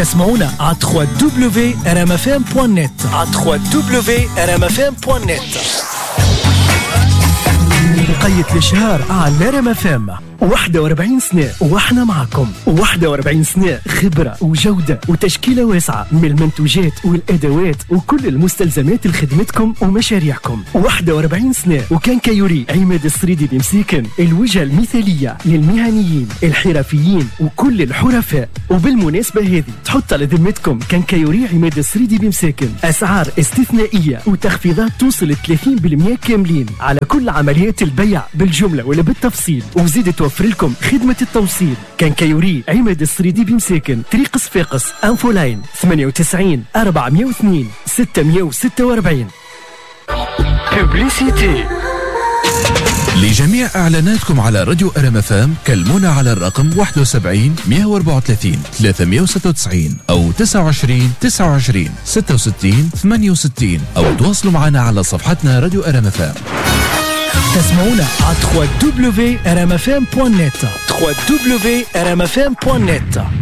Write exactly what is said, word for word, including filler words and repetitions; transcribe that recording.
تسمعونا على دبليو دبليو ار ام اف ام دوت نت على دبليو دبليو ار ام اف ام دوت نت. بقية الشهر على ار ام اف ام واحد وأربعين سنة واحنا معكم، واحد وأربعين سنة خبرة وجودة وتشكيلة واسعة من المنتوجات والأدوات وكل المستلزمات لخدمتكم ومشاريعكم. واحد وأربعين سنة وكان كيوري عماد السريدي بمسيكن، الوجهة المثالية للمهنيين الحرفيين وكل الحرفاء. وبالمناسبة هذه تحط على ذمتكم كان كيوري عماد السريدي بمساكن أسعار استثنائية وتخفيضات توصل ثلاثين بالمئة كاملين على كل عمليات البيع بالجملة ولا بالتفصيل، وزيد توفر لكم خدمة التوصيل. كان كيوري عماد السريدي بمساكن، طريق صفاقس، أنفولاين، ثمانية وتسعين أربعمئة واثنين ستمئة وستة وأربعين. بوبليسيتي. لجميع إعلاناتكم على راديو ار ام اف ام كلمونا على الرقم واحد وسبعين مئة وأربعة وثلاثين ثلاثمئة وستة وتسعين أو تسعة وعشرين تسعة وعشرين ستة وستين ثمانية وستين أو تواصلوا معنا على صفحتنا راديو ار ام اف ام. تسمعونا على دبليو دبليو ار ام اف ام دوت نت دبليو دبليو ار ام اف ام دوت نت.